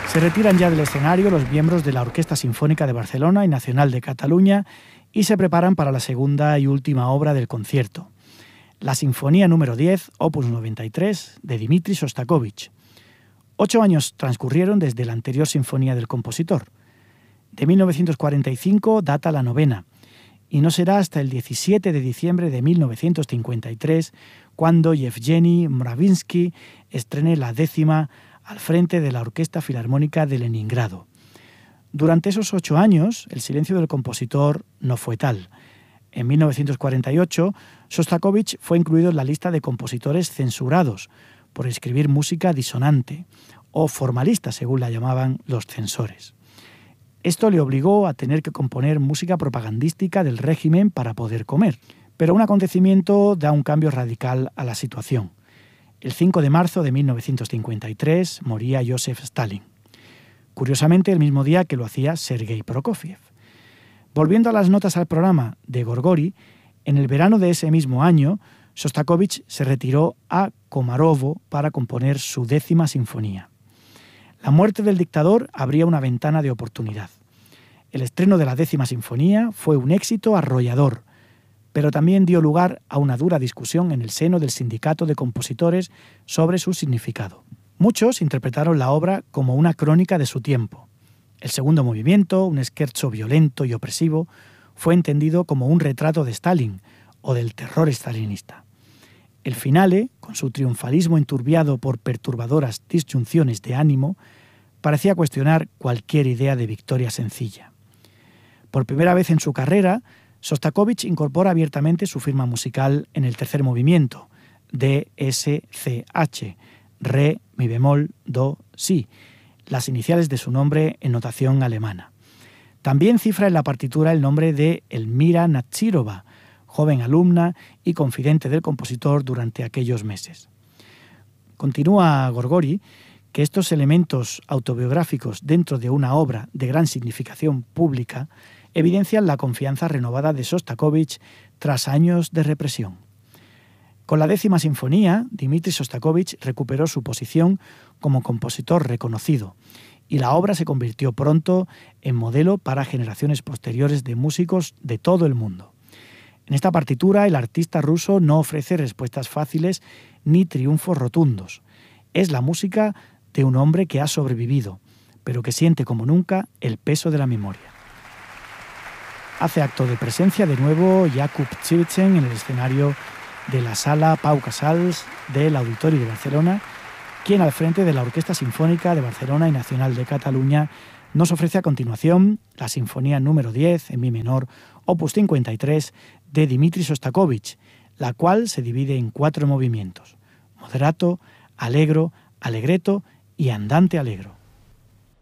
Se retiran ya del escenario los miembros de la Orquesta Sinfónica de Barcelona y Nacional de Cataluña y se preparan para la segunda y última obra del concierto, la Sinfonía número 10, opus 93, de Dmitri Shostakóvich. 8 años transcurrieron desde la anterior sinfonía del compositor. De 1945 data la novena, y no será hasta el 17 de diciembre de 1953 cuando Yevgeny Mravinsky estrene la 10ª al frente de la Orquesta Filarmónica de Leningrado. Durante esos 8 años, el silencio del compositor no fue tal. En 1948, Shostakóvich fue incluido en la lista de compositores censurados por escribir música disonante o formalista, según la llamaban los censores. Esto le obligó a tener que componer música propagandística del régimen para poder comer. Pero un acontecimiento da un cambio radical a la situación. El 5 de marzo de 1953 moría Joseph Stalin. Curiosamente, el mismo día que lo hacía Sergei Prokofiev. Volviendo a las notas al programa de Gorgori, en el verano de ese mismo año, Shostakóvich se retiró a Komarovo para componer su 10ª sinfonía. La muerte del dictador abría una ventana de oportunidad. El estreno de la 10ª sinfonía fue un éxito arrollador, pero también dio lugar a una dura discusión en el seno del sindicato de compositores sobre su significado. Muchos interpretaron la obra como una crónica de su tiempo. El segundo movimiento, un scherzo violento y opresivo, fue entendido como un retrato de Stalin o del terror stalinista. El finale, con su triunfalismo enturbiado por perturbadoras disyunciones de ánimo, parecía cuestionar cualquier idea de victoria sencilla. Por primera vez en su carrera, Shostakóvich incorpora abiertamente su firma musical en el tercer movimiento, DSCH, Re, Mi bemol, Do, Si, las iniciales de su nombre en notación alemana. También cifra en la partitura el nombre de Elmira Natsirova, joven alumna y confidente del compositor durante aquellos meses. Continúa Gorgori que estos elementos autobiográficos dentro de una obra de gran significación pública evidencian la confianza renovada de Shostakóvich tras años de represión. Con la 10ª sinfonía, Dmitri Shostakóvich recuperó su posición como compositor reconocido y la obra se convirtió pronto en modelo para generaciones posteriores de músicos de todo el mundo. En esta partitura, el artista ruso no ofrece respuestas fáciles ni triunfos rotundos. Es la música de un hombre que ha sobrevivido, pero que siente como nunca el peso de la memoria. Hace acto de presencia de nuevo Jakub Cirichen en el escenario de la Sala Pau Casals del Auditorio de Barcelona, quien al frente de la Orquesta Sinfónica de Barcelona y Nacional de Cataluña nos ofrece a continuación la Sinfonía número 10 en mi menor, opus 53, de Dmitri Shostakóvich, la cual se divide en 4 movimientos: moderato, allegro, allegretto y andante allegro.